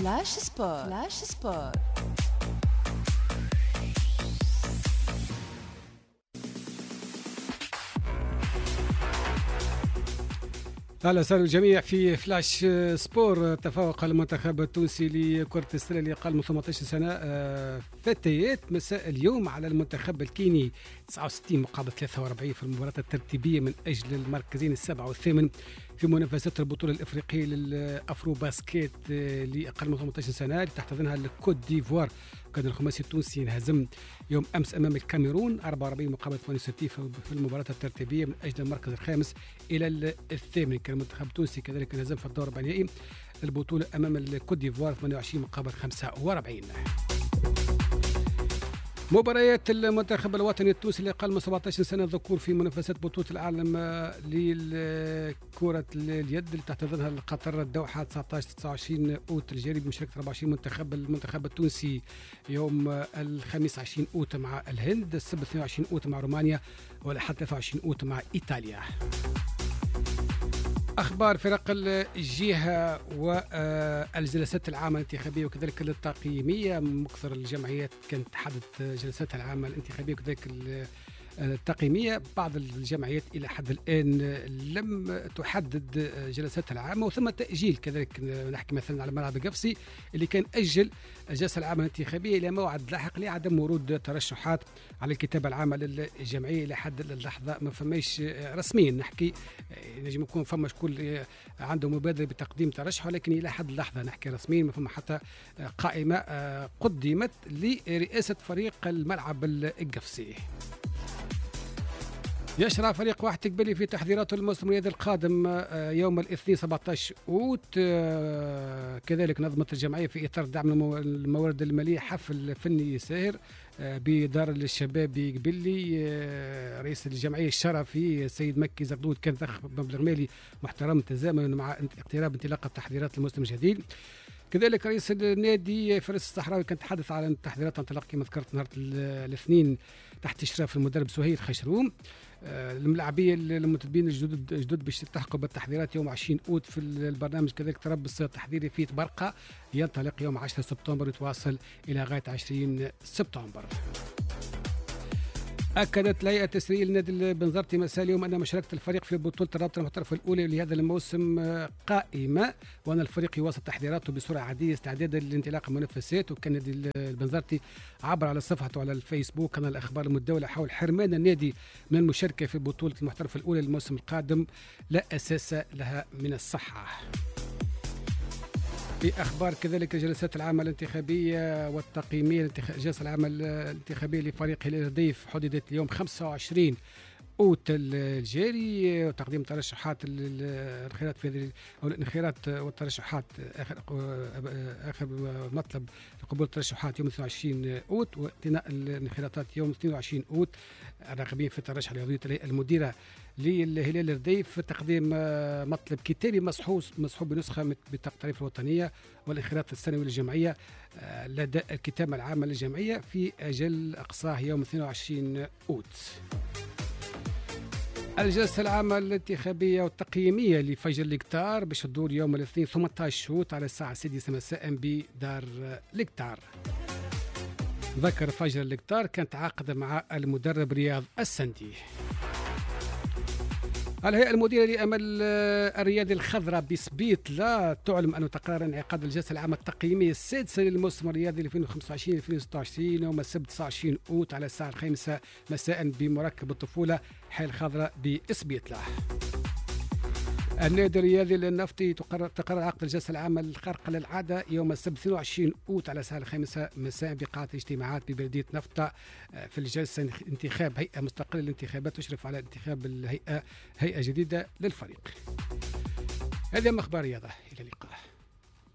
فلاش سبور. فلاش سبور. اهلا وسهلا الجميع في فلاش سبور. تفوق المنتخب التونسي لكرة السلة لأقل من 18 سنة فتيات مساء اليوم على المنتخب الكيني 69 مقابل 43 في المباراة الترتيبية من أجل المركزين السابع والثامن في منافسات البطولة الإفريقية للأفرو باسكيت لأقل من 18 سنة اللي تحتضنها الكوت ديفوار. كان الخماسي التونسي انهزم يوم أمس أمام الكاميرون 44 مقابل 68 في المباراة الترتيبية من أجل المركز الخامس إلى الثامن. كان المنتخب التونسي كذلك انهزم في الدور الرباعي البطولة أمام الكوت ديفوار 28 مقابل 45. مباريات المنتخب الوطني التونسي لأقل من 17 سنة ذكور في منافسات بطولة العالم لكرة اليد اللي تحتضنها قطر الدوحة 19-29 أوت الجاري بمشاركة 24 منتخب. المنتخب التونسي يوم الخميس 20 أوت مع الهند، السبت 22 أوت مع رومانيا، والأحد 23 أوت مع إيطاليا. أخبار فرق الجهة والجلسات العامة الانتخابية وكذلك التقييمية. مكثر الجمعيات كانت تحدث جلساتها العامة الانتخابية وكذلك التقييمية. بعض الجمعيات إلى حد الآن لم تحدد جلساتها العامة، وثم تأجيل كذلك. نحكي مثلا على ملعب القفصي اللي كان أجل الجلسة العامة الانتخابية إلى موعد لاحق لعدم ورود ترشحات على الكتابة العامة للجمعية. إلى حد اللحظة ما فماش رسميا نحكي، نجم يكون فما شكون عنده مبادرة بتقديم ترشح، ولكن إلى حد اللحظة نحكي رسميا ما فما حتى قائمة قدمت لرئاسة فريق الملعب القفصي. يشرع فريق واحد تقبلي في تحضيرات الموسم الرياضي القادم يوم الاثنين 17 أوت. كذلك نظمت الجمعية في إطار دعم الموارد المالية حفل فني ساهر بدار الشباب قبلي. رئيس الجمعية الشرفي السيد مكي زغدود كان ضخ مبلغ مالي محترم تزامن مع اقتراب انطلاق التحضيرات الموسم الجديد. كذلك رئيس النادي فارس الصحراوي كان تحدث على تحضيرات انطلاق كما ذكرت نهار الاثنين تحت إشراف المدرب سهيل خشروم. الملاعبية المنتدبين الجدد باش يلتحقوا بالتحضيرات يوم 20 أوت في البرنامج. كذلك تربص التحضيري في برقة ينطلق يوم 10 سبتمبر ويتواصل إلى غاية 20 سبتمبر. أكدت الهيئة التسرية لنادي البنزرتي مساء اليوم أن مشاركة الفريق في بطولة الرابطة المحترفة الأولى لهذا الموسم قائمة، وأن الفريق يواصل تحضيراته بسرعة عادية استعدادا لانطلاق المنافسات. وكان نادي البنزرتي عبر على صفحته على الفيسبوك عن الأخبار المتداولة حول حرمان النادي من المشاركة في بطولة المحترفة الأولى للموسم القادم لا أساس لها من الصحة. في أخبار كذلك الجلسات العامة الانتخابية والتقييمية. الجلسة العامة الانتخابية لفريق هلال الرديف حددت اليوم 25 أوت الجاري، وتقديم ترشحات الخيارات في هذه أو الانخيارات والترشحات. آخر مطلب لقبول الترشحات يوم 22 أوت، واقتناء الانخيارات يوم 22 أوت. الراغبين في الترشح لعضوية الهيئة المديرة للهلال الرديف تقديم مطلب كتابي مصحوب بنسخة بطاقة التعريف الوطنية والانخيارات السنوية للجمعية لدى الكتابة العامة للجمعية في أجل أقصاه يوم 22 أوت. الجلسة العامة الانتخابية والتقييمية لفجر الإكتار باش تدور يوم الاثنين 18 أوت على الساعة 6 مساء بدار الإكتار. ذكر فجر الإكتار كانت عاقدة مع المدرب رياض السندي. الهيئة المديرة لأمل الرياضي الخضراء بسبيط لا تعلم أنه تقرر انعقاد الجلسة العامة التقييمية السادسة للموسم الرياضي 2025-2026 يوم السبت 29 أوت على الساعة 5 مساء بمركب الطفولة حي الخضراء بسبيط. النادي الرياضي للنفطي تقرر عقد الجلسة العامة الخارقة للعادة يوم السبت 22 أوت على الساعة 5 مساء بقاعة الاجتماعات ببلدية نفطة. في الجلسة انتخاب هيئة مستقلة للانتخابات تشرف على انتخاب الهيئة جديدة للفريق. هذه أخبار رياضة، إلى اللقاء.